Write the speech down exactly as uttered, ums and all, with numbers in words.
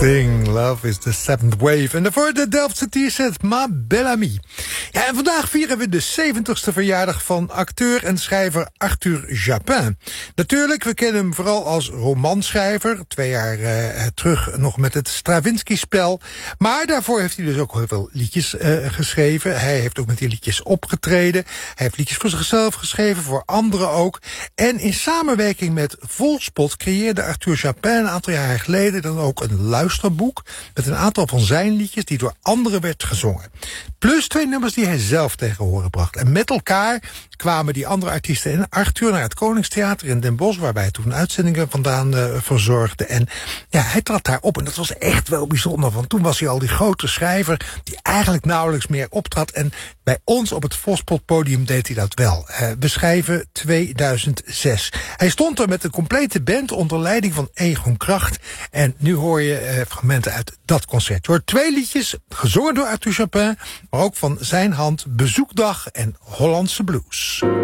Sting, Love is the Seventh Wave. En daarvoor de Delftse T-set Ma Belle Amie. Ja, en vandaag vieren we de zeventigste verjaardag van acteur en schrijver Arthur Japin. Natuurlijk, we kennen hem vooral als romanschrijver. Twee jaar uh, terug nog met het Stravinsky-spel. Maar daarvoor heeft hij dus ook heel veel liedjes uh, geschreven. Hij heeft ook met die liedjes opgetreden. Hij heeft liedjes voor zichzelf geschreven, voor anderen ook. En in samenwerking met Volspot creëerde Arthur Japin een aantal jaar geleden dan ook een luisterboek met een aantal van zijn liedjes die door anderen werd gezongen. Plus twee nummers die hij zelf tegen horen bracht. En met elkaar kwamen die andere artiesten en Arthur naar het Koningstheater in Den Bosch, waar wij toen uitzendingen vandaan uh, verzorgden. En ja, hij trad daar op en dat was echt wel bijzonder, want toen was hij al die grote schrijver die eigenlijk nauwelijks meer optrad. En bij ons op het Volspot podium deed hij dat wel. Uh, we schrijven tweeduizend zes. Hij stond er met een complete band onder leiding van Egon Kracht. En nu hoor je uh, fragmenten uit dat concert. Je hoort twee liedjes, gezongen door Arthur Japin, maar ook van zijn hand Bezoekdag en Hollandse Blues.